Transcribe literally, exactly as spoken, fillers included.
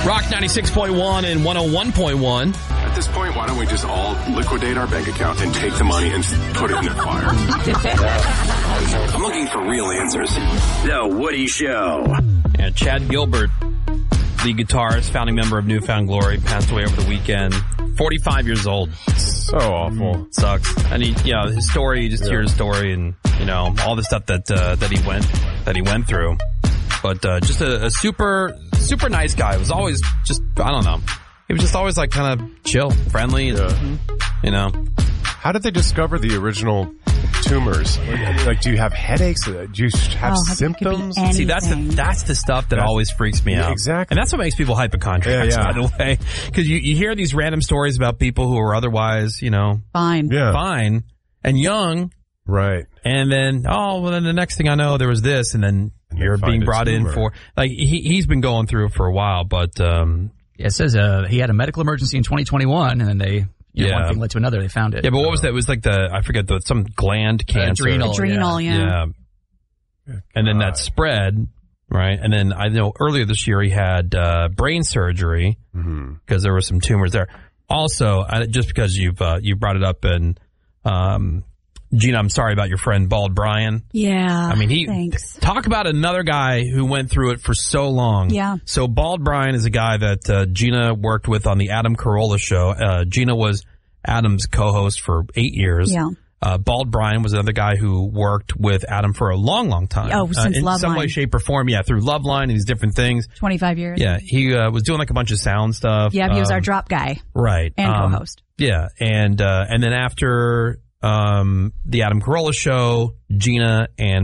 Rock ninety-six point one and one oh one point one. At this point, why don't we just all liquidate our bank account and take the money and put it in the fire? I'm looking for real answers. The Woody Show. Yeah, Chad Gilbert, the guitarist, founding member of Newfound Glory, passed away over the weekend. forty-five years old. So awful. Sucks. And he, you know, his story, you just yeah. hear his story and, you know, all the stuff that, uh, that he went, that he went through. But, uh, just a, a super, super nice guy. It was always just, I don't know. He was just always like kind of chill, friendly, and, yeah. you know. How did they discover the original tumors? Like, do you have headaches? Do you have oh, symptoms? See, that's the that's the stuff that yeah. always freaks me out. Exactly. And that's what makes people hypochondriacs, yeah, yeah. by the way. Because you, you hear these random stories about people who are otherwise, you know, fine, yeah. fine, and young. Right. And then, oh, well, then the next thing I know, there was this, and then and you're being brought in for, like, he, he's been going through it for a while, but... um yeah, it says uh, he had a medical emergency in twenty twenty-one, and then they... You know, yeah. one thing led to another. They found it. Yeah, but what was that? It was like the, I forget, the some gland cancer. Adrenal. Adrenal, yeah. yeah. yeah. And then that spread, right? And then I know earlier this year he had uh, brain surgery because mm-hmm. there were some tumors there. Also, I, just because you've uh, you brought it up, and um, Gina, I'm sorry about your friend Bald Brian. Yeah. I mean, he thanks. Talk about another guy who went through it for so long. Yeah. So Bald Brian is a guy that uh, Gina worked with on the Adam Carolla show. Uh, Gina was Adam's co-host for eight years. Yeah. Uh, Bald Brian was another guy who worked with Adam for a long, long time. Oh, since uh, in Loveline. some way, shape, or form. Yeah, through Loveline and these different things. twenty-five years. Yeah, he uh, was doing like a bunch of sound stuff. Yeah, he um, was our drop guy. Right. And um, co-host. Yeah, and uh, and then after um, the Adam Carolla show, Gina and